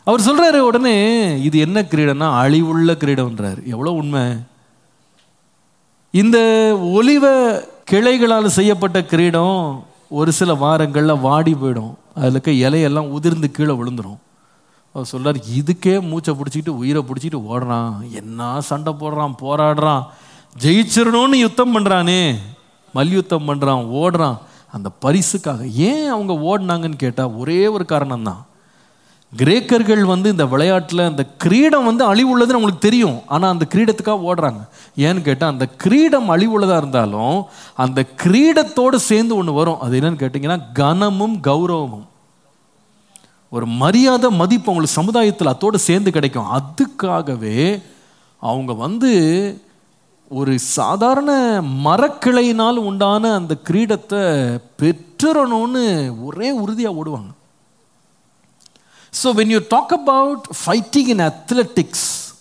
அவர் சொல்றாரு உடனே, இது என்ன கிரீடம்னா அழிவுள்ள கிரீடம்ன்றார். எவ்வளவு உண்மை! இந்த ஒலிவ கிளைகளால் செய்யப்பட்ட கிரீடம் ஒரு சில வாரங்கள்ல வாடி போயிடும், அதுல இருக்க இலையெல்லாம் உதிர்ந்து கீழே விழுந்துடும். அவர் சொல்றார், இதுக்கே மூச்சை பிடிச்சிக்கிட்டு உயிரை பிடிச்சிட்டு ஓடுறான், என்ன சண்டை போடுறான், போராடுறான், ஜெயிச்சிடணும்னு யுத்தம் பண்றானே, மல்யுத்தம் பண்றான், ஓடுறான் அந்த பரிசுக்காக. ஏன் அவங்க ஓடினாங்கன்னு கேட்டா ஒரே ஒரு காரணம் தான். கிரேக்கர்கள் இந்த விளையாட்டில் அந்த கிரீடம் அழிவுள்ளதுன்னு அவங்களுக்கு தெரியும், ஆனால் அந்த கிரீடத்துக்காக ஓடுறாங்க. ஏன்னு கேட்டால் அந்த கிரீடம் அழிவுள்ளதாக இருந்தாலும் அந்த கிரீடத்தோடு சேர்ந்து ஒன்று வரும். அது என்னன்னு கேட்டிங்கன்னா கனமும் கௌரவமும், ஒரு மரியாதை மதிப்பு அவங்களுக்கு சமுதாயத்தில் அதோடு சேர்ந்து கிடைக்கும். அதுக்காகவே அவங்க ஒரு சாதாரண மரக்கிளையினால் உண்டான அந்த கிரீடத்தை பெற்றுறணும்னு ஒரே உறுதியாக ஓடுவாங்க. So when you talk about fighting in athletics,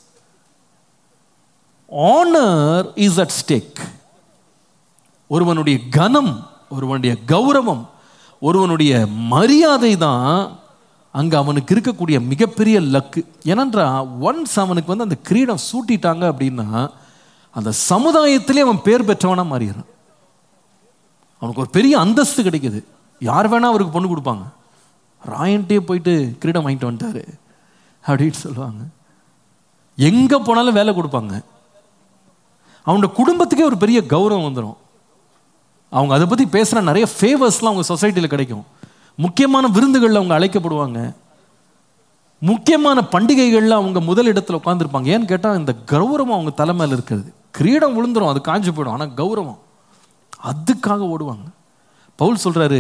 honor is at stake. ஒருவனுடைய கனம், ஒருவனுடைய கௌரவம், ஒருவனுடைய மரியாதை தான் அங்கே அவனுக்கு இருக்கக்கூடிய மிகப்பெரிய லக்கு. ஏனென்றா ஒன்ஸ் அவனுக்கு அந்த கிரீடம் சூட்டிட்டாங்க அப்படின்னா அந்த சமுதாயத்திலே அவன் பேர் பெற்றவனா மாறிடுறான். அவனுக்கு ஒரு பெரிய அந்தஸ்து கிடைக்குது. யார் வேணா அவருக்கு பொண்ணு கொடுப்பாங்க. ராயன்ட்டே போயிட்டு கிரீடம் வாங்கிட்டு வந்துட்டாரு அப்படின்னு சொல்லுவாங்க. எங்கே போனாலும் வேலை கொடுப்பாங்க. அவனோட குடும்பத்துக்கே ஒரு பெரிய கௌரவம் வந்துடும். அவங்க அதை பற்றி பேசுகிற நிறைய ஃபேவர்ஸ்லாம் அவங்க சொசைட்டியில் கிடைக்கும். முக்கியமான விருந்துகளில் அவங்க அழைக்கப்படுவாங்க. முக்கியமான பண்டிகைகளில் அவங்க முதல் இடத்துல உட்காந்துருப்பாங்க. ஏன்னு கேட்டால் இந்த கௌரவம் அவங்க தலைமையில் இருக்கிறது. கிரீடம் விழுந்துடும், அது காஞ்சு போயிடும், ஆனால் கௌரவம் அதுக்காக ஓடுவாங்க. பவுல் சொல்கிறாரு,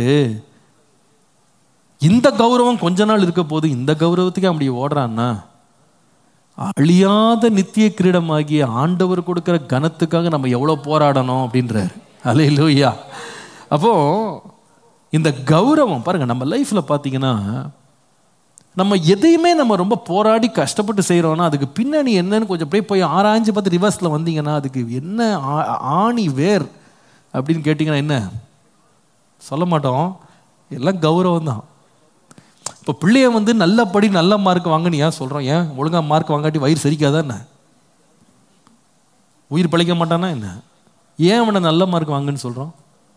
இந்த கௌரவம் கொஞ்ச நாள் இருக்க போது, இந்த கௌரவத்துக்கு அப்படி ஓடுறான்னா அழியாத நித்திய கிரீடமாகிய ஆண்டவர் கொடுக்கிற கனத்துக்காக நம்ம எவ்வளோ போராடணும் அப்படின்றாரு. அல்லேலூயா. அப்போ இந்த கௌரவம் பாருங்க, நம்ம லைஃப்ல பார்த்தீங்கன்னா நம்ம எதையுமே நம்ம ரொம்ப போராடி கஷ்டப்பட்டு செய்கிறோன்னா அதுக்கு பின்னணி என்னன்னு கொஞ்சம் அப்படியே போய் ஆராய்ஞ்சு பார்த்து ரிவர்ஸில் வந்தீங்கன்னா அதுக்கு என்ன ஆணி வேர் அப்படின்னு கேட்டிங்கன்னா என்ன சொல்ல மாட்டோம், எல்லாம் கௌரவம் தான். இப்போ பிள்ளைய நல்ல படி நல்ல மார்க் வாங்கன்னு ஏன் சொல்கிறோம்? ஏன் ஒழுங்காக மார்க் வாங்காட்டி வயிறு சரிக்காதா என்ன? உயிர் பழிக்க மாட்டானா என்ன? ஏன் அவனை நல்ல மார்க் வாங்குன்னு சொல்கிறோம்?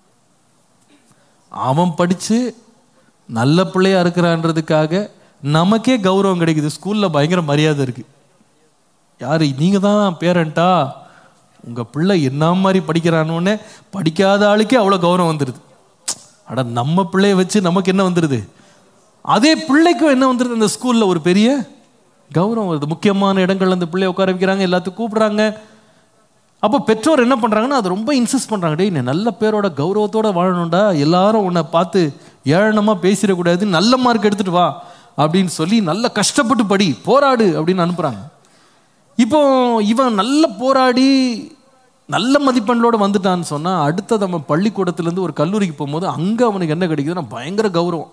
அவன் படித்து நல்ல பிள்ளையா இருக்கிறான்றதுக்காக நமக்கே கௌரவம் கிடைக்குது. ஸ்கூலில் பயங்கர மரியாதை இருக்குது. யார் நீங்கள் தான் பேரண்டா, உங்கள் பிள்ளை என்ன மாதிரி படிக்கிறானோன்னே படிக்காத ஆளுக்கே அவ்வளோ கௌரவம் வந்துடுது. அட நம்ம பிள்ளைய வச்சு நமக்கு என்ன வந்துடுது? அதே பிள்ளைக்கும் என்ன வந்துடுது? அந்த ஸ்கூலில் ஒரு பெரிய கௌரவம் வருது. முக்கியமான இடங்கள்ல அந்த பிள்ளைய உட்கார வைக்கிறாங்க, எல்லாத்துக்கும் கூப்பிடுறாங்க. அப்போ பெற்றோர் என்ன பண்ணுறாங்கன்னா அது ரொம்ப இன்சிஸ்ட் பண்ணுறாங்க, டேய் நீ நல்ல பேரோட கௌரவத்தோட வாழணும்டா, எல்லாரும் உன்னை பார்த்து ஏளனமாக பேசிடக்கூடாது, நல்ல மார்க் எடுத்துகிட்டு வா அப்படின்னு சொல்லி நல்ல கஷ்டப்பட்டு படி, போராடு அப்படின்னு அனுப்புகிறாங்க. இப்போ இவன் நல்ல போராடி நல்ல மதிப்பெண்ணோடு வந்துட்டான்னு சொன்னால் அடுத்த நம்ம பள்ளிக்கூடத்துலேருந்து ஒரு கல்லூரிக்கு போகும்போது அங்கே அவனுக்கு என்ன கிடைக்குதுன்னா பயங்கர கௌரவம்.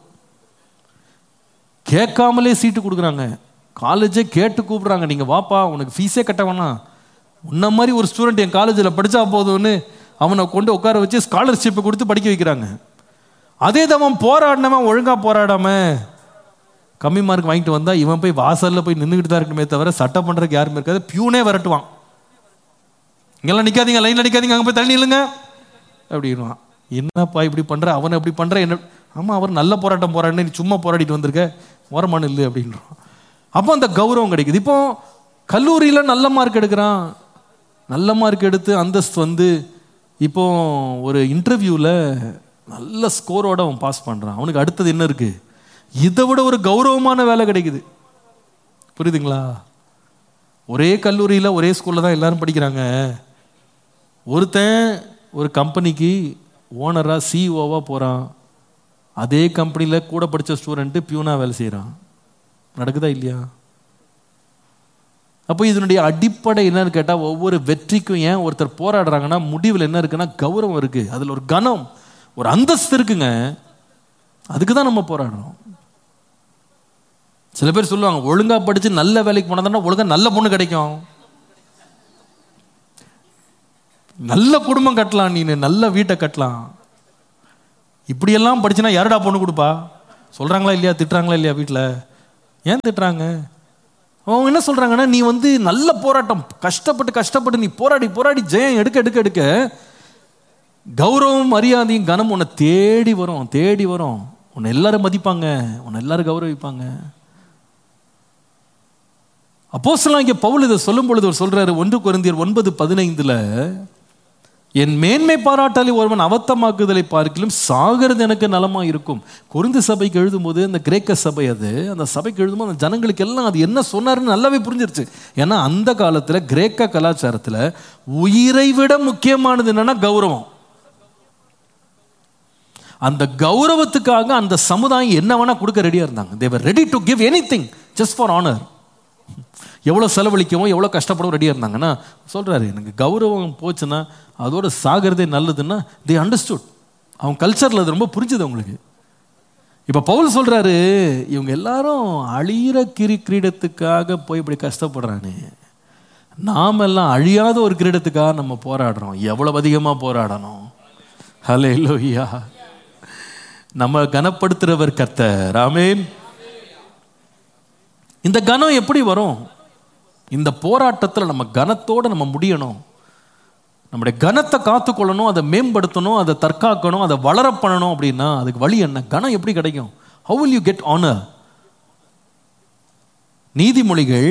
கேட்காமலே சீட்டு கொடுக்குறாங்க, காலேஜே கேட்டு கூப்பிட்றாங்க, நீங்கள் வாப்பா உனக்கு ஃபீஸே கட்ட வேணாம், உன்ன மாதிரி ஒரு ஸ்டூடெண்ட் என் காலேஜில் படித்தா போதும்னு அவனை கொண்டு உட்கார வச்சு ஸ்காலர்ஷிப்பை கொடுத்து படிக்க வைக்கிறாங்க. அதே தான் போராடினவன் ஒழுங்காக போராடாமல் கம்மி மார்க் வாங்கிட்டு வந்தால் இவன் போய் வாசலில் போய் நின்றுக்கிட்டு தான் இருக்கணுமே தவிர சட்டம் பண்ணுறதுக்கு யாருமே இருக்காது. பியூனே விரட்டுவான், இங்கெல்லாம் நிற்காதீங்க, லைனில் நிற்காதீங்க, அங்கே போய் தள்ளி இல்லைங்க அப்படின்வான். என்னப்பா இப்படி பண்ணுற, அவனை எப்படி பண்ணுற, என்ன? ஆமாம் அவர் நல்ல போராட்டம் போராடினு நீ சும்மா போராடிட்டு வந்திருக்க, ஓரமான இல்லை அப்படின்றான். அப்போ அந்த கௌரவம் கிடைக்குது. இப்போ கல்லூரியில் நல்ல மார்க் எடுக்கிறான், நல்ல மார்க் எடுத்து அந்தஸ்து இப்போ ஒரு இன்டர்வியூவில் நல்ல ஸ்கோரோட அவன் பாஸ் பண்ணுறான். அவனுக்கு அடுத்தது என்ன இருக்குது? இதை விட ஒரு கௌரவமான வேலை கிடைக்குது. புரியுதுங்களா? ஒரே கல்லூரியில் ஒரே ஸ்கூலில் தான் எல்லாரும் படிக்கிறாங்க. ஒருத்தன் ஒரு கம்பெனிக்கு ஓனராக சிஇஓவாக போகிறான், அதே கம்பெனியில் கூட படித்த ஸ்டூடெண்ட்டு பியூனாக வேலை செய்கிறான். நடக்குதா இல்லையா? அப்போ இதனுடைய அடிப்படை என்னன்னு கேட்டால் ஒவ்வொரு வெற்றிக்கும் ஏன் ஒருத்தர் போராடுறாங்கன்னா முடிவில் என்ன இருக்குன்னா கௌரவம் இருக்குது, அதில் ஒரு கனம், ஒரு அந்தஸ்து இருக்குங்க. அதுக்கு தான் நம்ம போராடுறோம். சில பேர் சொல்லுவாங்க ஒழுங்கா படிச்சு நல்ல வேலைக்கு போனதானா ஒழுங்கா நல்ல பொண்ணு கிடைக்கும், நல்ல குடும்பம் கட்டலாம், நீ நல்ல வீட்டை கட்டலாம். இப்படியெல்லாம் படிச்சுனா யாருடா பொண்ணு கொடுப்பா? சொல்றாங்களா இல்லையா? திட்டுறாங்களா இல்லையா வீட்டில்? ஏன் திட்டுறாங்க? அவங்க என்ன சொல்றாங்கன்னா, நீ நல்ல போராட்டம் கஷ்டப்பட்டு நீ போராடி போராடி ஜெயம் எடுக்க கௌரவம் மரியாதையும் கனம் உன்னை தேடி வரும். உன்னை எல்லாரும் மதிப்பாங்க, உன்னை எல்லாரும் கௌரவிப்பாங்க. அப்போஸ்தலனாகிய பவுல் இதை சொல்லும் பொழுது அவர் சொல்றாரு, 1 கொரிந்தியர் 9:15, என் மேன்மை பாராட்டாலே ஒருவன் அவத்தமாக்குதலை பார்க்கிலும் சாகிறது எனக்கு நலமா இருக்கும். கொரிந்து சபைக்கு எழுதும்போது, அந்த கிரேக்க சபை அந்த சபைக்கு எழுதும்போது அந்த ஜனங்களுக்கு எல்லாம் அது என்ன சொன்னாருன்னு நல்லாவே புரிஞ்சிருச்சு. ஏன்னா அந்த காலத்தில் கிரேக்க கலாச்சாரத்தில் உயிரை விட முக்கியமானது என்னன்னா கௌரவம். அந்த கௌரவத்துக்காக அந்த சமுதாயம் என்ன வேணா கொடுக்க ரெடியா இருந்தாங்க. they were ready to give anything just for honor. எவ்வளவு செலவழிக்கவும் எவ்வளவு கஷ்டப்படவும் ரெடியா இருந்தாங்கன்னா சொல்றாரு, எனக்கு கௌரவம் போச்சுன்னா அதோட சாகிறதே நல்லதுன்னா they understood. அவங்க கல்ச்சர்ல அது ரொம்ப புரிஞ்சுது அவங்களுக்கு. இப்ப பவுல் சொல்றாரு, இவங்க எல்லாரும் அழியிற கிரீடத்துக்காக போய் இப்படி கஷ்டப்படுறானே, நாமெல்லாம் அழியாத ஒரு கிரீடத்துக்காக நம்ம போராடுறோம். எவ்வளவு அதிகமா போராடணும். ஹல்லேலூயா. நம்ம கனப்படுத்துறவர் கர்த்தர். ஆமென். இந்த கனம் எப்படி வரும்? இந்த போராட்டத்தில் நம்ம கனத்தோட நம்ம முடியணும். நம்முடைய கனத்தை காத்துக்கொள்ளணும், அதை மேம்படுத்தணும், அதை தற்காக்கணும், அதை வளர பண்ணணும். அப்படின்னா அதுக்கு வழி என்ன? கனம் எப்படி கிடைக்கும்? how will you get honor? நீதிமொழிகள்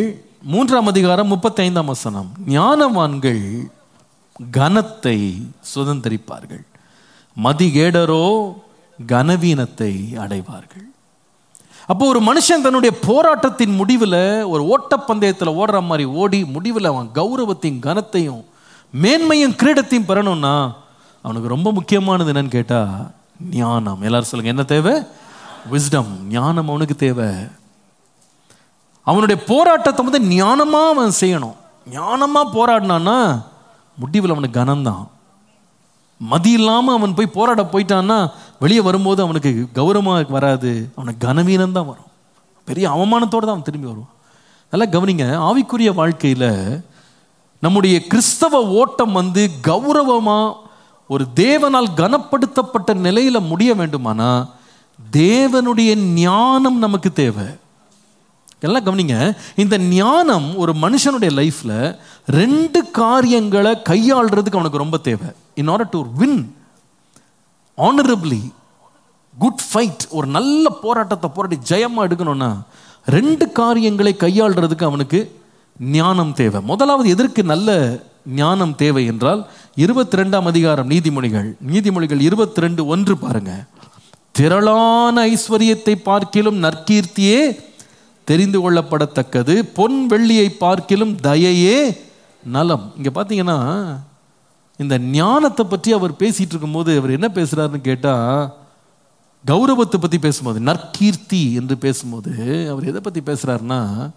3:35, ஞானவான்கள் கனத்தை சுதந்தரிப்பார்கள், மதிகேடரோ கனவீனத்தை அடைவார்கள். அப்போ ஒரு மனுஷன் தன்னுடைய போராட்டத்தின் முடிவில் ஒரு ஓட்டப்பந்தயத்தில் ஓடுற மாதிரி ஓடி முடிவில் அவன் கௌரவத்தையும் கனத்தையும் மேன்மையும் கிரீடத்தையும் பெறணும்னா அவனுக்கு ரொம்ப முக்கியமானது என்னன்னு கேட்டா ஞானம். எல்லாரும் சொல்லுங்க, என்ன தேவை? விஸ்டம். ஞானம் அவனுக்கு தேவை. அவனுடைய போராட்டத்தை ஞானமா அவன் செய்யணும். ஞானமா போராடினான்னா முடிவில் அவனுக்கு கனம்தான். மதி இல்லாமல் அவன் போய் போராட போயிட்டான்னா வெளியே வரும்போது அவனுக்கு கௌரவமாக வராது, அவனுக்கு கனவீனம் தான் வரும். பெரிய அவமானத்தோடு தான் அவன் திரும்பி வருவான். நல்லா கவனிங்க, ஆவிக்குரிய வாழ்க்கையில் நம்முடைய கிறிஸ்தவ ஓட்டம் கௌரவமாக ஒரு தேவனால் கனப்படுத்தப்பட்ட நிலையில் முடிய வேண்டுமானா தேவனுடைய ஞானம் நமக்கு தேவை. எல்லாம் கவனிங்க, இந்த ஞானம் ஒரு மனுஷனுடைய லைஃப்ல 2 காரியங்களை கையாளுறதுக்கு அவனுக்கு ரொம்ப தேவை. in order to win honorably, good fight, ஒரு நல்ல போராட்டத்தை போராடி ஜெயமா எடுக்கணும்னா 2 காரியங்களை கையாளுறதுக்கு அவனுக்கு ஞானம் தேவை. முதலாவது எதற்கு நல்ல ஞானம் தேவை என்றால் 22 நீதிமொழிகள் 22:1 பாருங்க. திரளான ஐஸ்வர்யத்தை பார்க்கிலும் நற்கீர்த்தியே தெரிந்து கொள்ளப்படத்தக்கது, பொன் வெள்ளியை பார்க்கிலும் தயையே நலம். இங்க பாத்தீங்கன்னா இந்த ஞானத்தை பற்றி அவர் பேசிட்டு இருக்கும்போது அவர் என்ன பேசுறாருன்னு கேட்டா, கௌரவத்தை பத்தி பேசும்போது, நற்கீர்த்தி என்று பேசும்போது அவர் எதை பத்தி பேசுறாருன்னா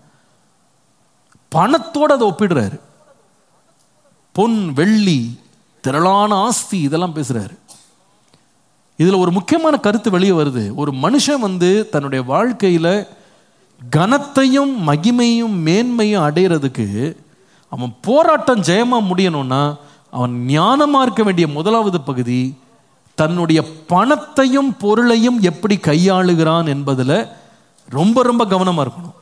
பணத்தோட அதை ஒப்பிடுறாரு. பொன் வெள்ளி திரளான ஆஸ்தி இதெல்லாம் பேசுறாரு. இதுல ஒரு முக்கியமான கருத்து வெளியே வருது. ஒரு மனுஷன் தன்னுடைய வாழ்க்கையில கனத்தையும் மகிமையும் மேன்மையும் அடைகிறதுக்கு அவன் போராட்டம் ஜெயமா முடியணும்னா அவன் ஞானமா இருக்க வேண்டிய முதலாவது பகுதி தன்னுடைய பணத்தையும் பொருளையும் எப்படி கையாளுகிறான் என்பதில் ரொம்ப ரொம்ப கவனமா இருக்கணும்.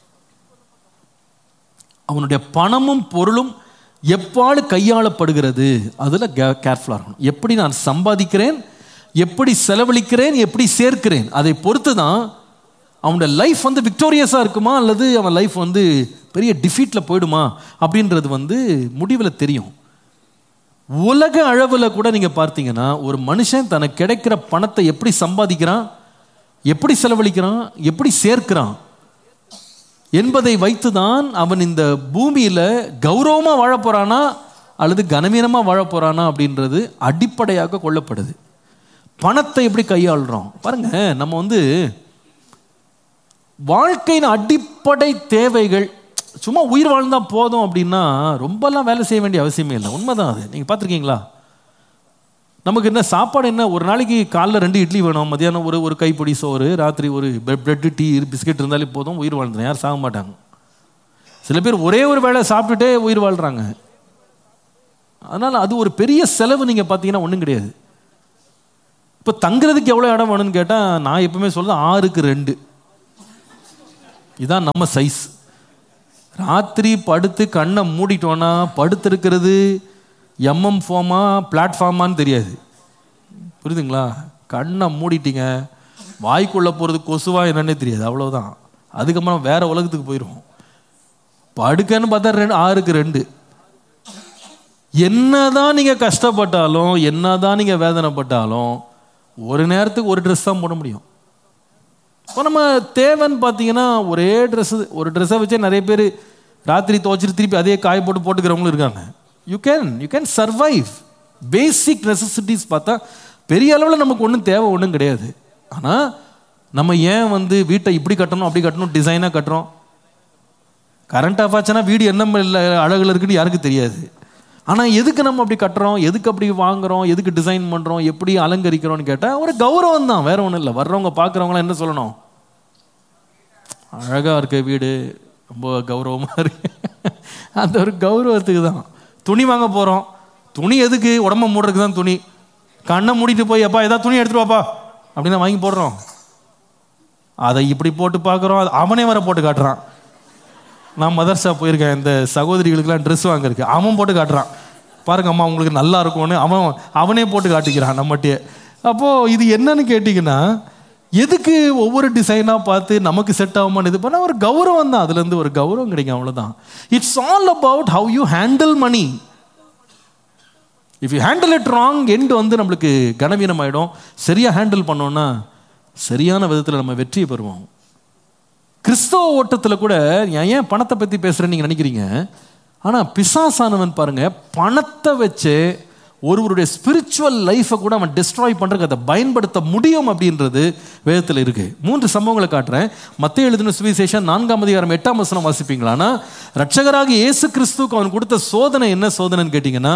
அவனுடைய பணமும் பொருளும் எப்பாடு கையாளப்படுகிறது அதுல கேர்ஃபுல்லா இருக்கணும். எப்படி நான் சம்பாதிக்கிறேன், எப்படி செலவழிக்கிறேன், எப்படி சேர்க்கிறேன், அதை பொறுத்து தான் அவனோட லைஃப் விக்டோரியஸா இருக்குமா அல்லது அவன் லைஃப் பெரிய டிஃபீட்ல போயிடுமா அப்படின்றது முடிவில் தெரியும். உலக அளவில் கூட நீங்க பார்த்தீங்கன்னா ஒரு மனுஷன் தனக்கு கிடைக்கிற பணத்தை எப்படி சம்பாதிக்கிறான், எப்படி செலவழிக்கிறான், எப்படி சேர்க்கிறான் என்பதை வைத்துதான் அவன் இந்த பூமியில கௌரவமா வாழ போறானா அல்லது கனவீனமா வாழ போறானா அப்படின்றது அடிப்படையாக கொள்ளப்படுது. பணத்தை எப்படி கையாளுறோம் பாருங்க. நம்ம வாழ்க்கையின் அடிப்படை தேவைகள் சும்மா உயிர் வாழ்ந்தா போதும் அப்படின்னா ரொம்பலாம் வேலை செய்ய வேண்டிய அவசியமே இல்லை. உண்மைதான் அது. நீங்க பார்த்துருக்கீங்களா? நமக்கு என்ன சாப்பாடு, என்ன ஒரு நாளைக்கு காலைல 2 இட்லி வேணும், மதியானம் ஒரு கைப்பிடி சோறு, ராத்திரி ஒரு பிரெட் டீ பிஸ்கெட் இருந்தாலே போதும், உயிர் வாழ்ந்துடும். யாரும் சாக மாட்டாங்க. சில பேர் ஒரே ஒரு வேளை சாப்பிட்டுட்டே உயிர் வாழ்றாங்க. அதனால அது ஒரு பெரிய செலவு. நீங்க பார்த்தீங்கன்னா ஒன்றும் கிடையாது. இப்போ தங்குறதுக்கு எவ்வளோ இடம் வேணும்னு கேட்டால் நான் எப்பவுமே சொல்றது 6க்கு 2. இதான் நம்ம சைஸ். ராத்திரி படுத்து கண்ணை மூடிட்டோன்னா படுத்திருக்கிறது ஃபார்மா பிளாட்ஃபார்மான்னு தெரியாது. புரியுதுங்களா? கண்ணை மூடிட்டீங்க, வாய்க்குள்ளே போகிறது கொசுவா என்னன்னே தெரியாது, அவ்வளோதான். அதுக்கப்புறம் வேற உலகத்துக்கு போயிடுவோம். படுக்கன்னு பார்த்தா 6-2. என்னதான் நீங்கள் கஷ்டப்பட்டாலும், என்னதான் நீங்கள் வேதனைப்பட்டாலும், ஒரு நேரத்துக்கு ஒரு ட்ரெஸ் தான் போட முடியும். இப்போ நம்ம தேவைன்னு பார்த்தீங்கன்னா ஒரே ட்ரெஸ்ஸு, ஒரு ட்ரெஸ்ஸை வச்சே நிறைய பேர் ராத்திரி துவைச்சிட்டு திருப்பி அதே காய போட்டு போட்டுக்கிறவங்களும் இருக்காங்க. You can survive. Basic necessities பார்த்தா பெரிய அளவில் நமக்கு ஒன்றும் தேவை ஒன்றும் கிடையாது. ஆனால் நம்ம ஏன் வீட்டை இப்படி கட்டணும் அப்படி கட்டணும் டிசைனாக கட்டுறோம்? கரண்ட் ஆஃப் ஆச்சுன்னா வீடு என்ன அழகில் இருக்குன்னு யாருக்கும் தெரியாது. ஆனால் எதுக்கு நம்ம அப்படி கட்டுறோம், எதுக்கு அப்படி வாங்குறோம், எதுக்கு டிசைன் பண்ணுறோம், எப்படி அலங்கரிக்கிறோன்னு கேட்டால் ஒரு கௌரவம் தான், வேற ஒன்றும் இல்லை. வர்றவங்க பார்க்குறவங்களாம் என்ன சொல்லணும்? அழகாக இருக்க வீடு, ரொம்ப கௌரவமாக இருக்கு. அந்த ஒரு கௌரவத்துக்கு தான். துணி வாங்க போகிறோம், துணி எதுக்கு? உடம்ப மூடுறதுக்கு தான் துணி. கண்ணை மூடிட்டு போய் அப்பா ஏதாவது துணி எடுத்துட்டு வாப்பா அப்படின்னு வாங்கி போடுறோம். அதை இப்படி போட்டு பார்க்குறோம், அவனே வர போட்டு காட்டுறான். நான் மதர்ஸா போயிருக்கேன், இந்த சகோதரிகளுக்கெல்லாம் ட்ரெஸ் வாங்கிருக்கு, அவன் போட்டு காட்டுறான், பாருங்க அம்மா உங்களுக்கு நல்லா இருக்கும்னு அவனே போட்டு காட்டிக்கிறான் நம்மகிட்டே. அப்போது இது என்னன்னு கேட்டிங்கன்னா, எதுக்கு ஒவ்வொரு டிசைனாக பார்த்து நமக்கு செட் ஆகுமான்னு இது பண்ணால் ஒரு கௌரவம் தான், அதுலேருந்து ஒரு கௌரவம் கிடைக்கும், அவ்வளோதான். It's all about how you handle money. If you handle it wrong, end நம்மளுக்கு கனவீனம் ஆகிடும். சரியாக ஹேண்டில் பண்ணோன்னா சரியான விதத்தில் நம்ம வெற்றியை பெறுவோம். கிறிஸ்தவ ஓட்டத்தில் கூட ஏன் பணத்தை பற்றி பேசுகிறேன்னு நீங்கள் நினைக்கிறீங்க. ஆனால் பிசாசானவன் பாருங்க, பணத்தை வச்சு ஒருவருடைய ஸ்பிரிச்சுவல் லைஃப்பை கூட அவன் டிஸ்ட்ராய் பண்ணுறதுக்கு அதை பயன்படுத்த முடியும் அப்படின்றது வேதத்தில் இருக்கு. 3 சம்பவங்களை காட்டுறேன். மத்தேயு எழுதின சுவிசேஷம் 4ஆம் அதிகாரம் 8ஆம் வசனம் வாசிப்பீங்களா? ஆனால் ரட்சகராக இயேசு கிறிஸ்துவுக்கு அவன் கொடுத்த சோதனை என்ன சோதனைன்னு கேட்டிங்கன்னா,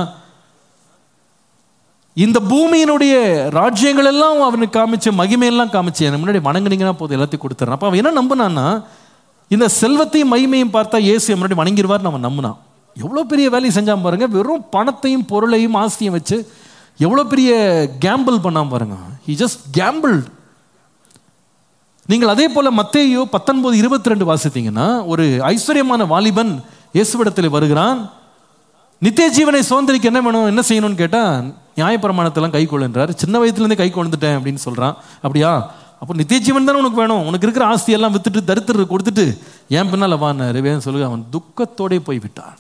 இந்த பூமியினுடைய ராஜ்யங்கள் எல்லாம் அவனுக்கு காமிச்சு, மகிமையெல்லாம் காமிச்சு, எனக்கு முன்னாடி வணங்குனீங்கன்னா போதும் எல்லாத்தையும் கொடுத்துட்றான். அப்போ அவன் என்ன நம்பினான்னா, இந்த செல்வத்தையும் மகிமையும் பார்த்தா இயேசு முன்னாடி வணங்கிடுவார் நம்ம நம்பினான். எவ்வளோ பெரிய வேலையை செஞ்சான் பாருங்க. வெறும் பணத்தையும் பொருளையும் ஆஸ்தியும் வச்சு எவ்வளோ பெரிய கேம்பிள் பண்ணாம பாருங்க. He just கேம்பிள்ட். நீங்கள் அதே போல மத்தேயு 19:22 வாசித்தீங்கன்னா, ஒரு ஐஸ்வர்யமான வாலிபன் இயேசுவிடத்தில் வருகிறான். நித்திய ஜீவனை சுதந்திரிக்க என்ன வேணும், என்ன செய்யணும்னு கேட்டால், நியாயப்பிரமாணத்தெல்லாம் கை கொள்ளுன்றார். சின்ன வயசுலேருந்தே கை கொண்டுட்டேன் அப்படின்னு சொல்கிறான். அப்படியா? அப்போ நித்திய ஜீவன் தானே உனக்கு வேணும், உனக்கு இருக்கிற ஆஸ்தியெல்லாம் வித்துட்டு தரித்திர கொடுத்துட்டு ஏன் பின்னால் வான்னாரு வேணும் சொல்லுங்க. அவன் துக்கத்தோடே போய்விட்டான்.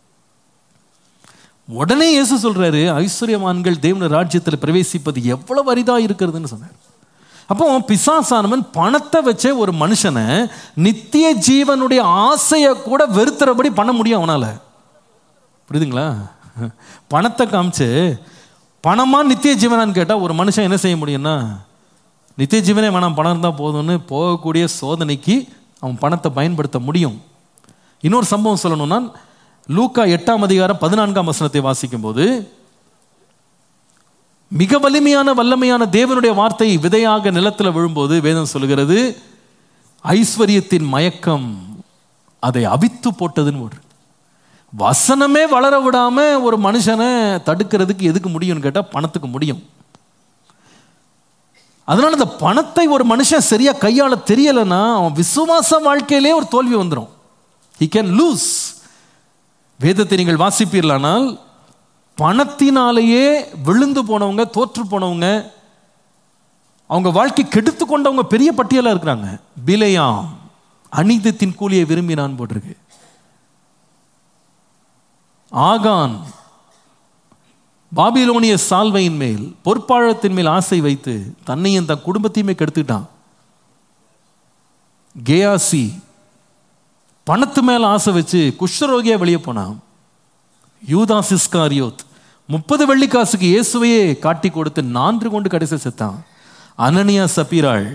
உடனே இயேசு சொல்றாரு, ஐஸ்வர்யவான்கள் தேவனுடைய ராஜ்யத்தில் பிரவேசிப்பது எவ்வளவு அரிதா இருக்கிறதுன்னு சொன்னார். அப்போ பிசாசானவன் பணத்தை வச்சே ஒரு மனுஷனை நித்திய ஜீவனுடைய ஆசையை கூட வெறுத்துறபடி பண்ண முடியும் அவனால. புரியுதுங்களா? பணத்தை காமிச்சு பணமா நித்திய ஜீவனான்னு கேட்டால் ஒரு மனுஷன் என்ன செய்ய முடியும்னா, நித்திய ஜீவனே வேணாம் பணம் இருந்தால் போதும்னு போகக்கூடிய சோதனைக்கு அவன் பணத்தை பயன்படுத்த முடியும். இன்னொரு சம்பவம் சொல்லணும்னா, லூக்கா 8ஆம் அதிகாரம் 14ஆம் வசனத்தை வாசிக்கும் போது, மிக வல்லமையான தேவனுடைய வார்த்தை விதையாக நிலத்தில் விழும்போது வேதம் சொல்லுகிறது, ஐஸ்வர்யத்தின் மயக்கம் அதை அவித்து போட்டதுன்னு. ஒரு வசனமே வளர விடாம ஒரு மனுஷனை தடுக்கிறதுக்கு எதுக்கு முடியும்னு கேட்டால் பணத்துக்கு முடியும். அதனால இந்த பணத்தை ஒரு மனுஷன் சரியா கையாள தெரியலைன்னா அவன் விசுவாச வாழ்க்கையிலே ஒரு தோல்வி வந்துடும். he can lose. வேதத்தை நீங்கள் வாசிப்பீர்களானால் பணத்தினாலேயே விழுந்து போனவங்க, தோற்று போனவங்க, அவங்க வாழ்க்கை கெடுத்து கொண்டவங்க பெரிய பட்டியலா இருக்கிறாங்க. பிலேயாம் அநீதத்தின் கூலியை விரும்பினான் போட்டிருக்கு. ஆகான் பாபிலோனிய சால்வையின் மேல், பொற்பாழத்தின் மேல் ஆசை வைத்து தன்னையும் தன் குடும்பத்தையுமே கெடுத்துட்டான். கேயாசி பணத்து மேல ஆசை வச்சு குஷ்டரோகியா வெளியே போனான். யூதாஸ் இஸ்காரியோத் 30 வெள்ளிக்காசுக்கு இயேசுவையே காட்டி கொடுத்து 4 கொண்டு கடைசி செத்தான். அனனியா சப்பீராள்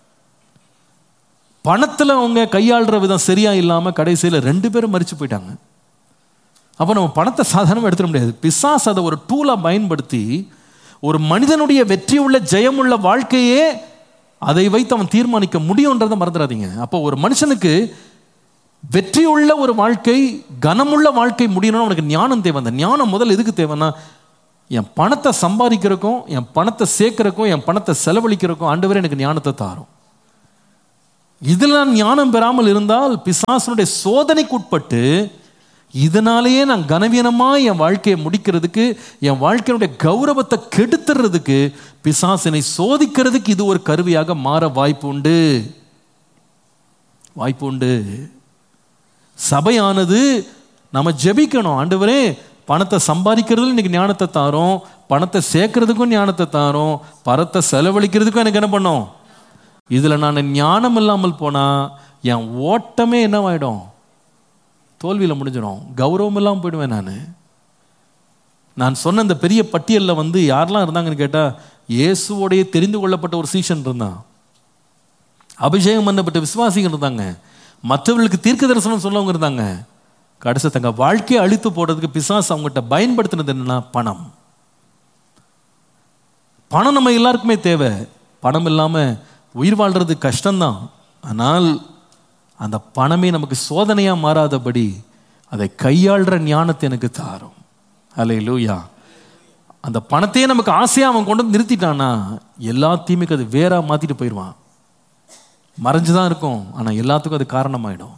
பணத்துல அவங்க கையாளுற விதம் சரியா இல்லாம கடைசியில் 2 பேரும் மரிச்சு போயிட்டாங்க. அப்போ நம்ம பணத்தை சாதாரணமாக எடுத்துட முடியாது. பிசாசு அதை ஒரு டூலாக பயன்படுத்தி ஒரு மனிதனுடைய வெற்றி உள்ள ஜெயமுள்ள வாழ்க்கையே அதை வைத்து அவன் தீர்மானிக்க முடியும்ன்றதை மறந்துடாதீங்க. அப்போ ஒரு மனுஷனுக்கு வெற்றியுள்ள ஒரு வாழ்க்கை, கனமுள்ள வாழ்க்கை முடியணும்னு அவனுக்கு ஞானம் தேவை. அந்த ஞானம் முதல் எதுக்கு தேவைன்னா, என் பணத்தை சம்பாதிக்கிறக்கும், என் பணத்தை சேர்க்கிறக்கும், என் பணத்தை செலவழிக்கிறக்கும் ஆண்டவரே எனக்கு ஞானத்தை தாரும். இதில் நான் ஞானம் பெறாமல் இருந்தால் பிசாசனுடைய சோதனைக்கு உட்பட்டு இதனாலேயே நான் கனவீனமாக என் வாழ்க்கையை முடிக்கிறதுக்கு, என் வாழ்க்கையினுடைய கௌரவத்தை கெடுத்துறதுக்கு, பிசாசனை சோதிக்கிறதுக்கு இது ஒரு கருவியாக மாற வாய்ப்பு உண்டு. சபையானது நம்ம ஜெபிக்கணும், ஆண்டவரே பணத்தை சம்பாதிக்கிறதுல இன்னைக்கு ஞானத்தை தாரோம், பணத்தை சேர்க்கறதுக்கும் ஞானத்தை தாரோம், பணத்தை செலவழிக்கிறதுக்கும் எனக்கு என்ன பண்ணோம். இதில் நான் ஞானம் இல்லாமல் போனால் என் ஓட்டமே என்னவாயிடும், தோல்வியில் முடிஞ்சிடும், கௌரவம் இல்லாமல் போயிடுவேன். நான் சொன்ன இந்த பெரிய பட்டியலில் யாரெல்லாம் இருந்தாங்கன்னு கேட்டால், இயேசுவோடைய தெரிந்து கொள்ளப்பட்ட ஒரு சீஷன் இருந்தான், அபிஷேகம் பண்ணப்பட்ட விசுவாசிகள் இருந்தாங்க, மற்றவர்களுக்கு தீர்க்க தரிசனம் சொல்லவங்க இருந்தாங்க. கடைசி தங்க வாழ்க்கையை அழித்து போடுறதுக்கு பிசாசு அவங்ககிட்ட பயன்படுத்தினது என்னன்னா பணம். பணம் நம்ம எல்லாருக்குமே தேவை. பணம் இல்லாமல் உயிர் வாழ்றது கஷ்டம்தான். ஆனால் அந்த பணமே நமக்கு சோதனையாக மாறாதபடி அதை கையாளுற ஞானத்தை எனக்கு தாரும். அல்லேலூயா. அந்த பணத்தையே நமக்கு ஆசையாக அவன் கொண்டு வந்து நிறுத்திட்டான்னா எல்லாத்தையுமே அது வேற மாற்றிட்டு போயிடுவான். மறைஞ்சுதான் இருக்கும், ஆனால் எல்லாத்துக்கும் அது காரணமாயிடும்.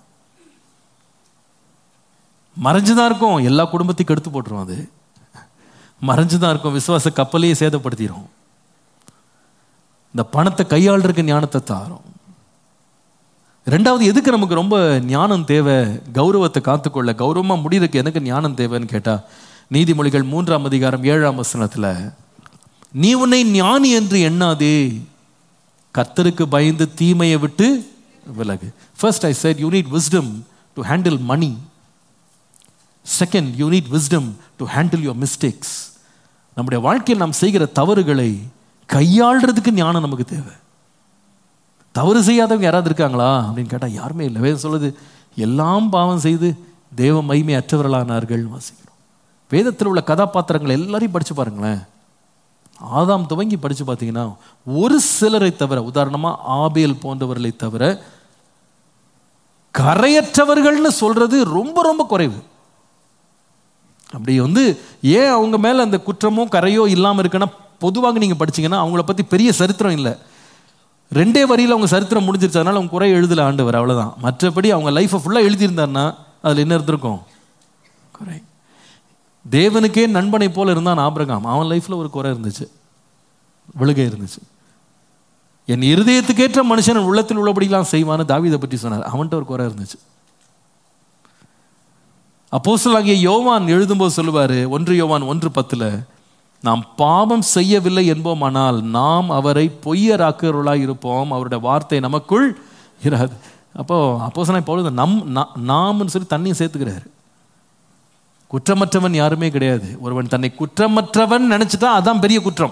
மறைஞ்சுதான் இருக்கும், எல்லா குடும்பத்தையும் கெடுத்து போட்டுரும். அது மறைஞ்சுதான் இருக்கும், விசுவாச கப்பலையே சேதப்படுத்திடும். இந்த பணத்தை கையாளுறதுக்கு ஞானத்தை தாரும். ரெண்டாவது, எதுக்கு நமக்கு ரொம்ப ஞானம் தேவை, கௌரவத்தை காத்துக்கொள்ள, கௌரவமாக முடியறதுக்கு எனக்கு ஞானம் தேவைன்னு கேட்டால், நீதிமொழிகள் 3ஆம் அதிகாரம் 7ஆம் வசனத்தில், நீ உன்னை ஞானி என்று எண்ணாதே, கர்த்தருக்கு பயந்து தீமையை விட்டு விலகு. First I said you need wisdom to handle money. Second, you need wisdom to handle your mistakes. நம்முடைய வாழ்க்கையில் நாம் செய்கிற தவறுகளை கையாளுறதுக்கு ஞானம் நமக்கு தேவை. தவறு செய்யாதவங்க யாராவது இருக்காங்களா அப்படின்னு கேட்டால் யாருமே இல்லை. வேதம் சொல்லுது, எல்லாம் பாவம் செய்து தேவ மகிமை அற்றவர்களானார்கள் வாசிக்கிறோம். வேதத்தில் உள்ள கதாபாத்திரங்கள் எல்லாரையும் படித்து பாருங்களேன். ஆதாம் துவங்கி படித்து பார்த்தீங்கன்னா ஒரு சிலரை தவிர, உதாரணமாக ஆபேல் போன்றவர்களை தவிர கரையற்றவர்கள்னு சொல்றது ரொம்ப ரொம்ப குறைவு. அப்படி ஏன் அவங்க மேலே அந்த குற்றமோ கரையோ இல்லாமல் இருக்குன்னா, பொதுவாக நீங்கள் படிச்சீங்கன்னா அவங்கள பற்றி பெரிய சரித்திரம் இல்லை. 2 வரியில் அவங்க சரித்திரம் முடிஞ்சிருச்சு, அதனால அவங்க குறை எழுதலை ஆண்டவர், அவ்வளோதான். மற்றபடி அவங்க லைஃப்பை ஃபுல்லாக எழுதியிருந்தாருன்னா அதில் என்ன இருந்திருக்கும், குறை. தேவனுக்கே நண்பனை போல இருந்தான் ஆபிரகாம், அவன் லைஃப்பில் ஒரு குறை இருந்துச்சு, விழுகை இருந்துச்சு. என் இருதயத்துக்கேற்ற மனுஷன் உள்ளத்தில் உள்ளபடிலாம் செய்வான்னு தாவீதை பற்றி சொன்னார், அவன்கிட்ட ஒரு குறை இருந்துச்சு. அப்போஸ்தலனாகிய யோவான் எழுதும்போது சொல்லுவார், 1 யோவான் 1:10, நாம் பாவம் செய்யவில்லை என்போமானால் நாம் அவரை பொய்யராக்கிறவர்களாக இருப்போம், அவருடைய வார்த்தை நமக்குள் இராது. அப்போஸ்தலனாகிய பவுல் நாம்னு சொல்லி தண்ணியும் சேர்த்துக்கிறாரு. குற்றமற்றவன் யாருமே கிடையாது. ஒருவன் தன்னை குற்றமற்றவன் நினைச்சிட்டா அதான் பெரிய குற்றம்.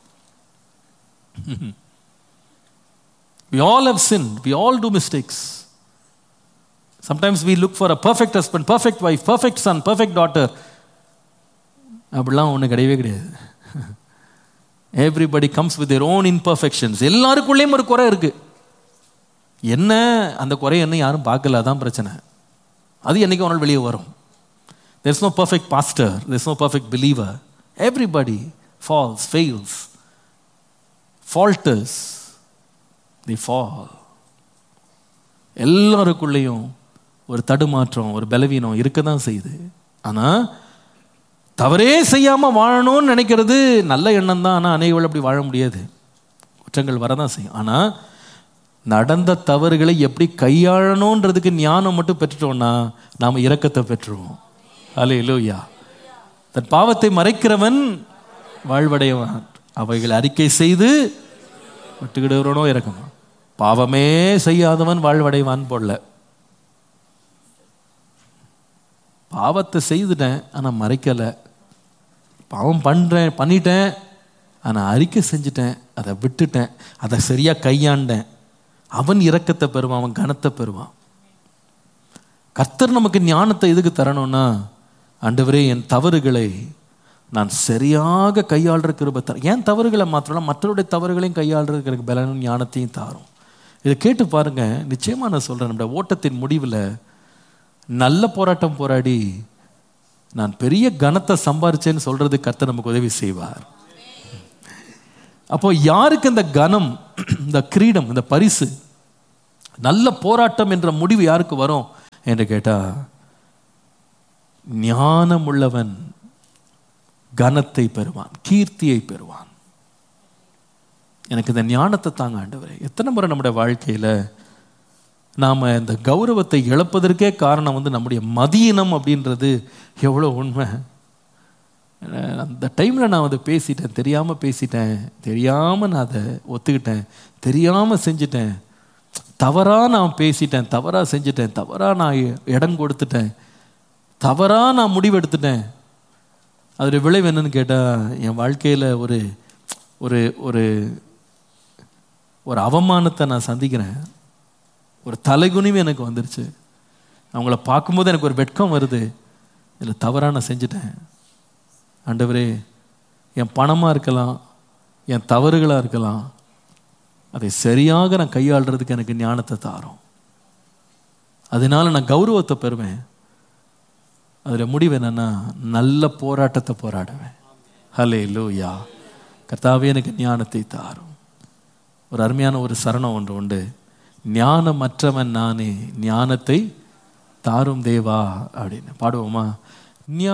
We all have sinned. We all do mistakes. Sometimes we look for a perfect husband, perfect wife, perfect son, perfect daughter. அப்படிலாம் ஒன்றும் கிடையவே கிடையாது. Everybody comes with their own imperfections. எல்லாருக்குள்ளேயும் ஒரு குறை இருக்கு. என்ன அந்த குறை என்ன யாரும் பார்க்கல, அதான் பிரச்சனை. அது என்னைக்கு ஒரு நாள் வெளியே வரும். There's no perfect pastor, there's no perfect believer. Everybody falls, fails, falters, they fall. எல்லாருக்குள்ளேயும் ஒரு தடுமாற்றம், ஒரு பலவீனம் இருக்க தான் செய்யுது. ஆனால் தவறே செய்யாமல் வாழணும்னு நினைக்கிறது நல்ல எண்ணம் தான். ஆனால் அநேகர்கள் அப்படி வாழ முடியாது, குற்றங்கள் வரதான் செய்யும். ஆனால் நடந்த தவறுகளை எப்படி கையாளணுன்றதுக்கு ஞானம் மட்டும் பெற்றுட்டோம்னா நாம் இரக்கத்தை பெற்றுருவோம். அல்லேலூயா. தன் பாவத்தை மறைக்கிறவன் வாழ்வடைவான், அவைகளை அறிக்கை செய்து விட்டுக்கிடுவனோ இறக்கமா. பாவமே செய்யாதவன் வாழ்வடைவான் போடல. பாவத்தை செய்துட்டேன் ஆனால் மறைக்கலை, பாவம் பண்ணிட்டேன் ஆனால் அறிக்கை செஞ்சுட்டேன், அதை விட்டுட்டேன், அதை சரியாக கையாண்டேன், அவன் இரக்கத்தை பெறுவான், அவன் கனத்தை பெறுவான். கர்த்தர் நமக்கு ஞானத்தை எதுக்கு தரணும்னா, ஆண்டவரே என் தவறுகளை நான் சரியாக கையாளுற கிருபை தர, ஏன் தவறுகளை மாத்திரம் மற்றவருடைய தவறுகளையும் கையாளுறதுக்கு எனக்கு பலனும் ஞானத்தையும் தாரும். இதை கேட்டு பாருங்க. நிச்சயமா நான் சொல்றேன், நம்முடைய ஓட்டத்தின் முடிவில் நல்ல போராட்டம் போராடி நான் பெரிய கனத்தை சம்பாரிச்சேன்னு சொல்றது கர்த்தர் நமக்கு உதவி செய்வார். அப்போ யாருக்கு இந்த கனம், இந்த கிரீடம், இந்த பரிசு நல்ல போராட்டம் என்ற முடிவு யாருக்கு வரும் என்று கேட்டா, ஞானம் உள்ளவன் கனத்தை பெறுவான், கீர்த்தியை பெறுவான். எனக்கு இந்த ஞானத்தை தாங்க ஆண்டவரே. எத்தனை முறை நம்முடைய வாழ்க்கையில நாம இந்த கௌரவத்தை இழப்பதற்கே காரணம் நம்முடைய மதியினம் அப்படின்றது எவ்வளோ உண்மை. அந்த டைம்ல நான் அதை பேசிட்டேன், தெரியாம பேசிட்டேன், தெரியாம நான் அதை ஒத்துக்கிட்டேன், தெரியாம செஞ்சிட்டேன், தவறா நான் பேசிட்டேன், தவறா செஞ்சிட்டேன், தவறா நான் இடம் கொடுத்துட்டேன், தவறா நான் முடிவெடுத்துட்டேன். அதோடைய விளைவு என்னன்னு கேட்டால், என் வாழ்க்கையில் ஒரு ஒரு ஒரு ஒரு அவமானத்தை நான் சந்திக்கிறேன். ஒரு தலைகுனிவு எனக்கு வந்துருச்சு. அவங்கள பார்க்கும்போது எனக்கு ஒரு வெட்கம் வருது. இதில் தவறாக நான் செஞ்சுட்டேன். ஆண்டவரே, என் பணமாக இருக்கலாம், என் தவறுகளாக இருக்கலாம், அதை சரியாக நான் கையாளுறதுக்கு எனக்கு ஞானத்தை தாரும். அதனால நான் கௌரவத்தை பெறுவேன். அதில் முடிவு என்னன்னா, நல்ல போராட்டத்தை போராடுவேன். ஹல்லேலூயா. கர்த்தாவே, எனக்கு ஞானத்தை தாரும். ஒரு அருமையான ஒரு சரணம் ஒன்று உண்டு. ஞானமற்றவன் நானே, ஞானத்தை தாரும் தேவா அப்படின்னு பாடுவோமா?